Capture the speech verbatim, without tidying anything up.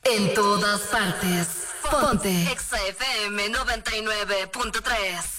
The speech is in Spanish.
En todas partes. Ponte. Exa F M noventa y nueve punto tres.